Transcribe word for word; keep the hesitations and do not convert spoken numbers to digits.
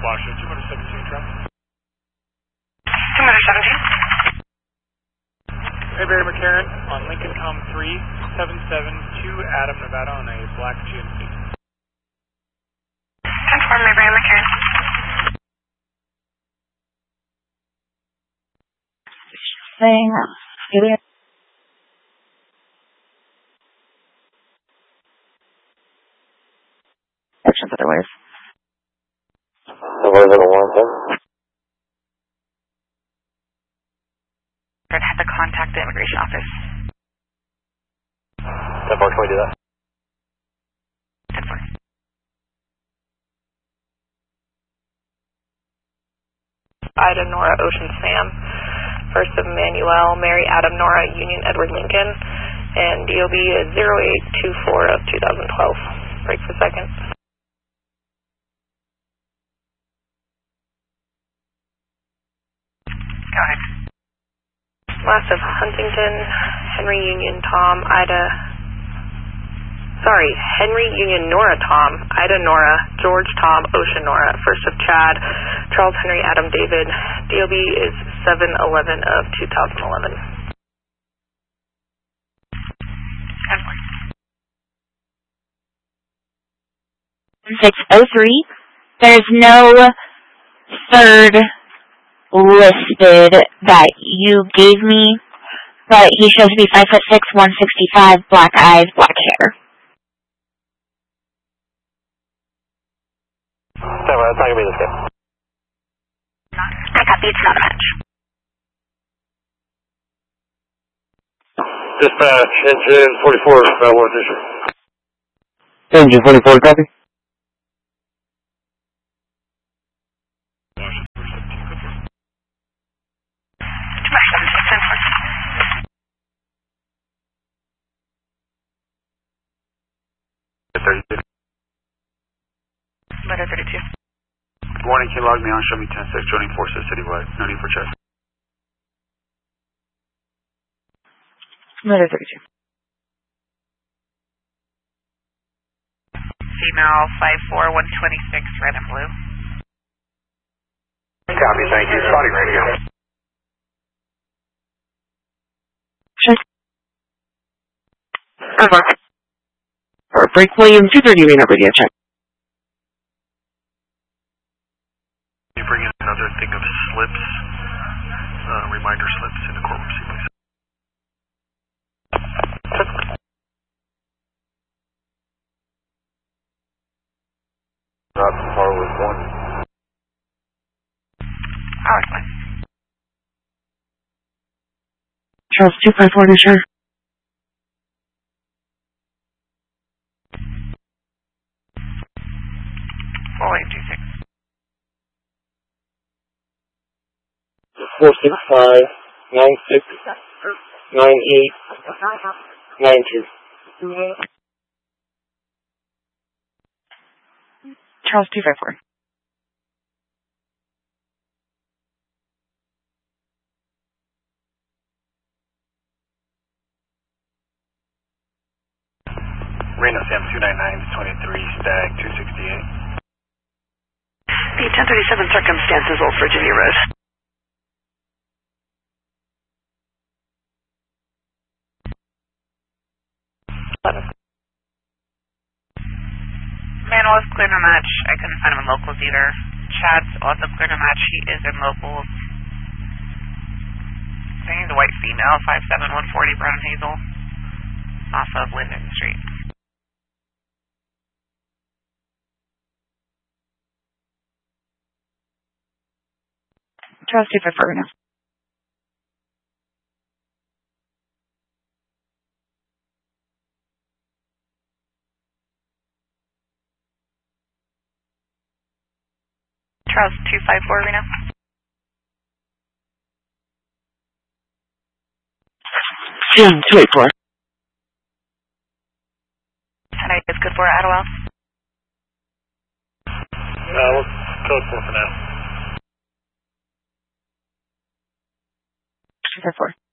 Washington, two hundred seventeen traffic. two hundred seventeen. Hey, Barry McCarran on Lincoln Com three seven seven two Adam, Nevada on a black G M C. Confirm me, Barry McCarran. Saying, actions otherwise. What is it, a warrant? I'd have to contact the immigration office. ten four, can we do that? ten four. Ida, Nora, Ocean, Sam. First of Manuel, Mary, Adam, Nora, Union, Edward, Lincoln. And D O B is zero eight two four of two thousand twelve. Break for second. Go ahead. Last of Huntington, Henry Union, Tom, Ida, sorry, Henry Union, Nora, Tom, Ida, Nora, George, Tom, Ocean, Nora, first of Chad, Charles, Henry, Adam, David, D O B is seven eleven of two thousand eleven. six oh three, there's no third listed that you gave me, but he shows to be five foot six, one sixty-five, black eyes, black hair. Okay, well, that's not going to be the same. I copy, it's not a match. Dispatch, engine forty-four, uh, what is it? Engine forty-four, copy. thirty-two. Letter thirty-two. Good morning, can you log me on? Show me ten six, joining forces citywide. No need for check. Letter thirty-two. Female, five four, one twenty-six, red and blue. Copy, thank you. Spotty radio. Check. Over. Or break William two thirty, main radio check. Can you bring in another thing of slips, uh, reminder slips in the courtroom seat, please? Not far with one. Alright, fine. Charles two five four, sure. four eight two six. four six five, nine six, nine eight, nine two. Charles two five four. Reno Sam two nine nine, twenty-three, Stag two sixty-eight. The ten thirty-seven circumstances, Old Virginia Road. Manuel is clear to match. I couldn't find him in locals either. Chad's also clear to match. He is in locals. I think he's a white female, five seven, one forty, brown hazel, off of Linden Street. Charles two five four now. Charles two five four, Reno. Jim two eight four. Tonight is good for Adwell. Uh, we'll code four for now. two five four.